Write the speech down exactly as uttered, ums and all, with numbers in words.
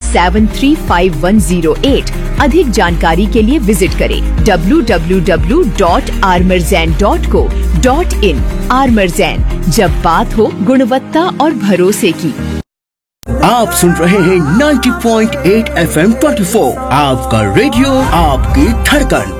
Seven three five one zero eight. अधिक जानकारी के लिए विजिट करें W W W dot आर्मरजैन dot co dot in. आर्मरजैन, जब बात हो गुणवत्ता और भरोसे की। आप सुन रहे हैं ninety point eight F M twenty four, आपका रेडियो, आपकी धड़कन।